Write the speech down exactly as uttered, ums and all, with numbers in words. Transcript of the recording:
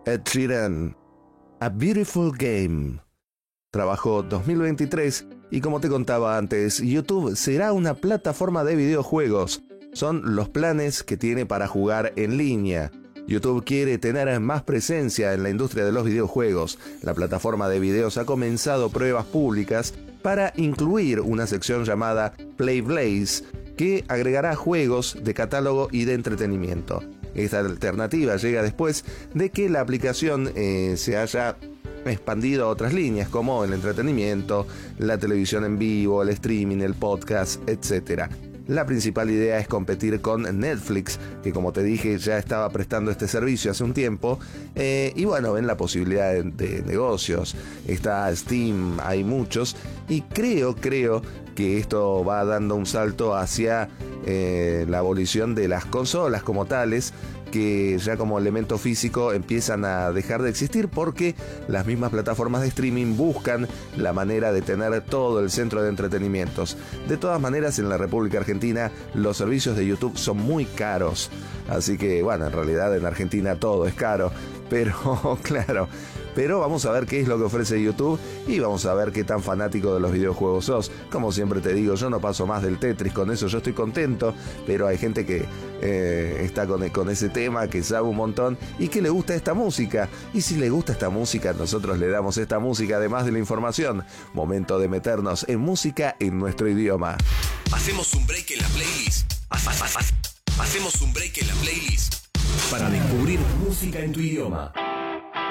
Ed Sheeran, A Beautiful Game. Trabajo dos mil veintitrés y como te contaba antes, YouTube será una plataforma de videojuegos. Son los planes que tiene para jugar en línea. YouTube quiere tener más presencia en la industria de los videojuegos. La plataforma de videos ha comenzado pruebas públicas para incluir una sección llamada Play Blaze, que agregará juegos de catálogo y de entretenimiento. Esta alternativa llega después de que la aplicación eh, se haya expandido a otras líneas como el entretenimiento, la televisión en vivo, el streaming, el podcast, etcétera. La principal idea es competir con Netflix, que como te dije ya estaba prestando este servicio hace un tiempo, eh, y bueno, ven la posibilidad de, de negocios. Está Steam, hay muchos, y creo, creo que esto va dando un salto hacia eh, la abolición de las consolas como tales, que ya como elemento físico empiezan a dejar de existir porque las mismas plataformas de streaming buscan la manera de tener todo el centro de entretenimientos. De todas maneras, en la República Argentina los servicios de YouTube son muy caros, así que bueno, en realidad en Argentina todo es caro, pero claro, pero vamos a ver qué es lo que ofrece YouTube y vamos a ver qué tan fanático de los videojuegos sos. Como siempre te digo, yo no paso más del Tetris, con eso yo estoy contento, pero hay gente que eh, está con, con ese tema, que sabe un montón y que le gusta esta música. Y si le gusta esta música, nosotros le damos esta música además de la información. Momento de meternos en música en nuestro idioma. Hacemos un break en la playlist. Hacemos un break en la playlist para descubrir música en tu idioma.